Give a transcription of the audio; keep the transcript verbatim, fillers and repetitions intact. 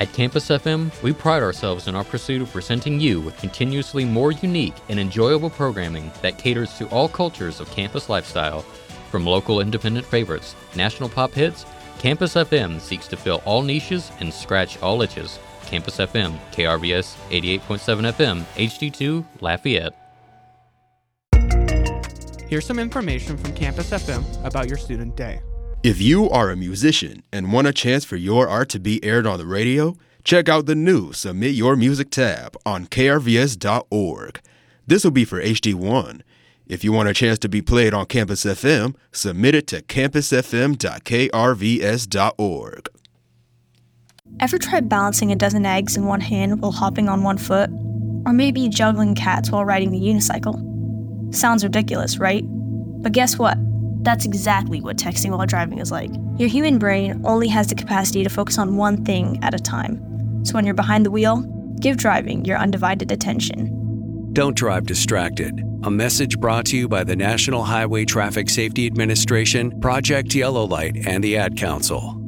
At Campus F M, we pride ourselves in our pursuit of presenting you with continuously more unique and enjoyable programming that caters to all cultures of campus lifestyle. From local independent favorites, national pop hits, Campus F M seeks to fill all niches and scratch all itches. Campus F M, K R V S eighty-eight point seven F M, H D two, Lafayette. Here's some information from Campus F M about your student day. If you are a musician and want a chance for your art to be aired on the radio, check out the new Submit Your Music tab on K R V S dot org. This will be for H D one. If you want a chance to be played on Campus F M, submit it to campus f m dot k r v s dot org. Ever tried balancing a dozen eggs in one hand while hopping on one foot? Or maybe juggling cats while riding the unicycle? Sounds ridiculous, right? But guess what? That's exactly what texting while driving is like. Your human brain only has the capacity to focus on one thing at a time. So when you're behind the wheel, give driving your undivided attention. Don't drive distracted. A message brought to you by the National Highway Traffic Safety Administration, Project Yellow Light, and the Ad Council.